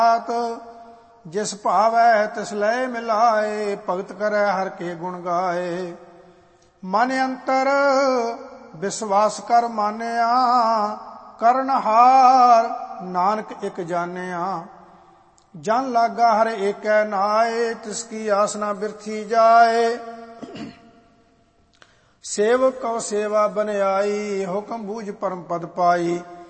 ਜਿਸ ਭਾਵੈ ਤਿਸ ਲੈ ਮਿਲਾਏ, ਭਗਤ ਕਰੈ ਹਰਿ ਕੇ ਗੁਣ ਗਾਏ। ਮਨ ਅੰਤਰ ਵਿਸ਼ਵਾਸ ਕਰ ਮਾਨਿਆ, ਕਰਨਹਾਰ ਨਾਨਕ ਇਕ ਜਾਣਿਆ। ਜਨ ਲਾਗਾ ਹਰਿ ਏਕੈ ਨਾਏ, ਤਿਸ ਕੀ ਆਸ ਨਾ ਬਿਰਥੀ ਜਾਏ। ਸੇਵਕ ਕਉ ਸੇਵਾ ਬਨਿਆਈ, ਹੁਕਮ ਬੂਝ ਪਰਮ ਪਦ ਪਾਈ।